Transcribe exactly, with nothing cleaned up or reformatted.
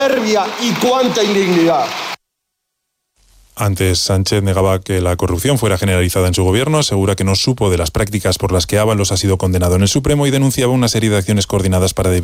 soberbia y cuánta indignidad. Antes, Sánchez negaba que la corrupción fuera generalizada en su gobierno, asegura que no supo de las prácticas por las que Ábalos ha sido condenado en el Supremo y denunciaba una serie de acciones coordinadas para